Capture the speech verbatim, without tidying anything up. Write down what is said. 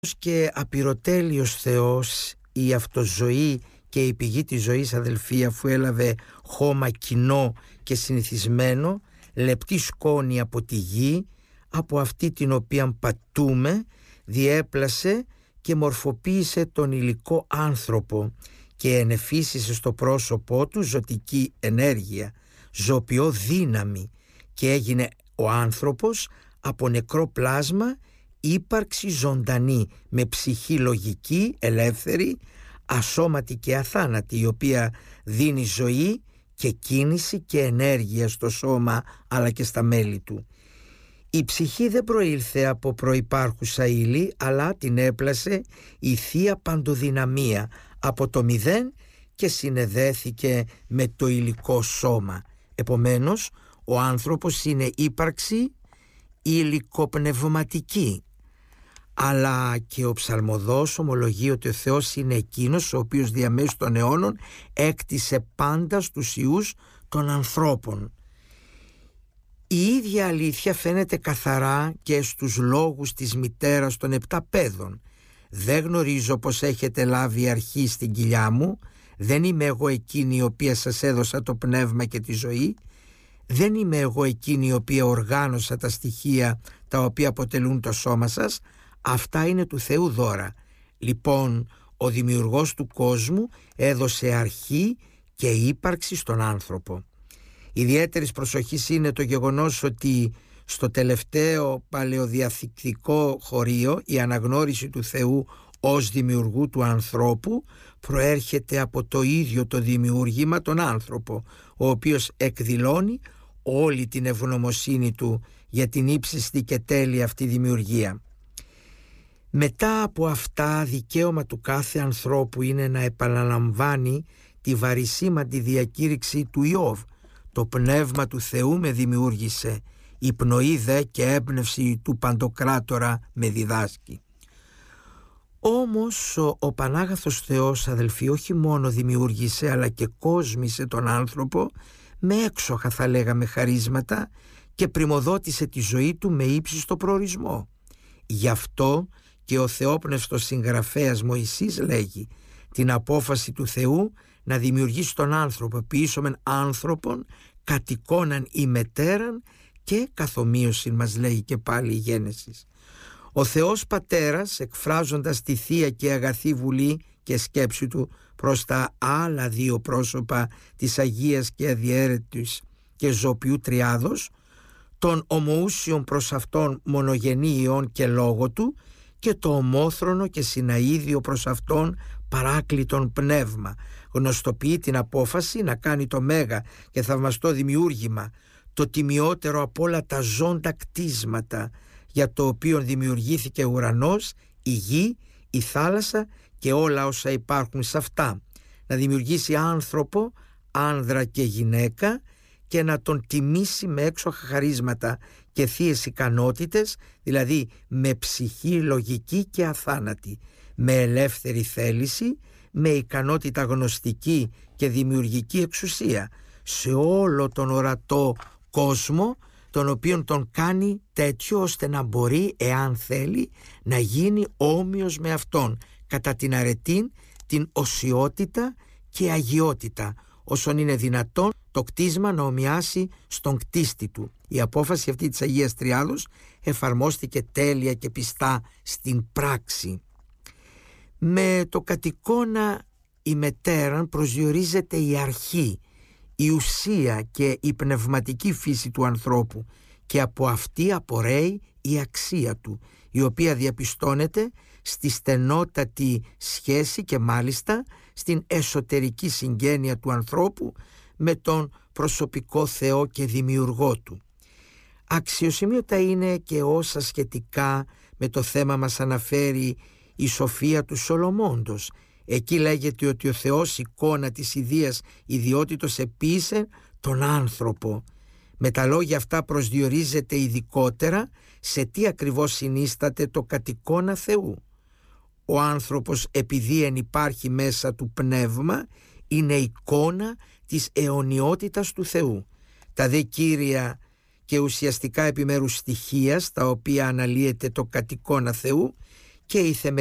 Και απειροτέλειος Θεός, η αυτοζωή και η πηγή της ζωής, αδελφοί, αφού έλαβε χώμα κοινό και συνηθισμένο, λεπτή σκόνη από τη γη, από αυτή την οποία πατούμε, διέπλασε και μορφοποίησε τον υλικό άνθρωπο και ενεφύσισε στο πρόσωπό του ζωτική ενέργεια, ζωπιό δύναμη, και έγινε ο άνθρωπος από νεκρό πλάσμα ύπαρξη ζωντανή, με ψυχή λογική, ελεύθερη, ασώματη και αθάνατη, η οποία δίνει ζωή και κίνηση και ενέργεια στο σώμα αλλά και στα μέλη του. Η ψυχή δεν προήλθε από προϋπάρχουσα ύλη, αλλά την έπλασε η Θεία Παντοδυναμία από το μηδέν και συνεδέθηκε με το υλικό σώμα. Επομένως, ο άνθρωπος είναι ύπαρξη υλικοπνευματική. Αλλά και ο ψαλμοδός ομολογεί ότι ο Θεός είναι εκείνος ο οποίος διαμέσου των αιώνων έκτισε πάντα στους ιούς των ανθρώπων. Η ίδια αλήθεια φαίνεται καθαρά και στους λόγους της μητέρας των επτά παιδών. «Δεν γνωρίζω πως έχετε λάβει αρχή στην κοιλιά μου, δεν είμαι εγώ εκείνη η οποία σας έδωσα το πνεύμα και τη ζωή, δεν είμαι εγώ εκείνη η οποία οργάνωσα τα στοιχεία τα οποία αποτελούν το σώμα σας, αυτά είναι του Θεού δώρα. Λοιπόν, ο δημιουργός του κόσμου έδωσε αρχή και ύπαρξη στον άνθρωπο». Ιδιαίτερης προσοχής είναι το γεγονός ότι στο τελευταίο παλαιοδιαθηκικό χωρίο η αναγνώριση του Θεού ως δημιουργού του ανθρώπου προέρχεται από το ίδιο το δημιούργημα, τον άνθρωπο, ο οποίος εκδηλώνει όλη την ευγνωμοσύνη του για την ύψιστη και τέλεια αυτή δημιουργία. Μετά από αυτά, δικαίωμα του κάθε ανθρώπου είναι να επαναλαμβάνει τη βαρισίμαντη διακήρυξη του Ιώβ: «Το πνεύμα του Θεού με δημιούργησε, η πνοή δε και έμπνευση του Παντοκράτορα με διδάσκει». Όμως ο, ο Πανάγαθος Θεός, αδελφοί, όχι μόνο δημιούργησε αλλά και κόσμησε τον άνθρωπο με έξοχα, θα λέγαμε, χαρίσματα και πρημοδότησε τη ζωή του με ύψιστο προορισμό. Γι' αυτό και ο θεόπνευστος συγγραφέας Μωυσής λέγει: «Την απόφαση του Θεού να δημιουργήσει τον άνθρωπο, ποιήσομεν άνθρωπον κατ' εικόναν ημετέραν και καθομοίωσιν», μας λέει και πάλι η Γένεσης. Ο Θεός Πατέρας, εκφράζοντας τη θεία και αγαθή βουλή και σκέψη του προς τα άλλα δύο πρόσωπα της Αγίας και αδιαίρετης και ζωπιού Τριάδος, τον ομοούσιον προς αυτόν μονογενή Υιόν και λόγο του, και το ομόθρονο και συναίδιο προς αυτόν παράκλητον πνεύμα, γνωστοποιεί την απόφαση να κάνει το μέγα και θαυμαστό δημιούργημα, το τιμιότερο από όλα τα ζώντα κτίσματα, για το οποίο δημιουργήθηκε ο ουρανός, η γη, η θάλασσα και όλα όσα υπάρχουν σε αυτά, να δημιουργήσει άνθρωπο, άνδρα και γυναίκα, και να τον τιμήσει με έξοχα χαρίσματα και θείες ικανότητες, δηλαδή με ψυχή λογική και αθάνατη, με ελεύθερη θέληση, με ικανότητα γνωστική και δημιουργική εξουσία σε όλο τον ορατό κόσμο, τον οποίον τον κάνει τέτοιο ώστε να μπορεί, εάν θέλει, να γίνει όμοιος με αυτόν κατά την αρετήν, την οσιότητα και αγιότητα, όσον είναι δυνατόν το κτίσμα να ομοιάσει στον κτίστη του. Η απόφαση αυτή της Αγίας Τριάδος εφαρμόστηκε τέλεια και πιστά στην πράξη. Με το κατ' εικόνα ημετέραν προσδιορίζεται η αρχή, η ουσία και η πνευματική φύση του ανθρώπου, και από αυτή απορρέει η αξία του, η οποία διαπιστώνεται στη στενότατη σχέση και μάλιστα στην εσωτερική συγγένεια του ανθρώπου με τον προσωπικό Θεό και δημιουργό του. Αξιοσημείωτα είναι και όσα σχετικά με το θέμα μας αναφέρει η σοφία του Σολομώντος. Εκεί λέγεται ότι ο Θεός εικόνα της ιδίας ιδιότητος επίησε τον άνθρωπο. Με τα λόγια αυτά προσδιορίζεται ειδικότερα σε τι ακριβώς συνίσταται το κατ' εικόνα Θεού. Ο άνθρωπος, επειδή εν υπάρχει μέσα του πνεύμα, είναι εικόνα της αιωνιότητας του Θεού. Τα δε κύρια και ουσιαστικά επιμέρους στοιχεία στα οποία αναλύεται το κατ' εικόνα Θεού και η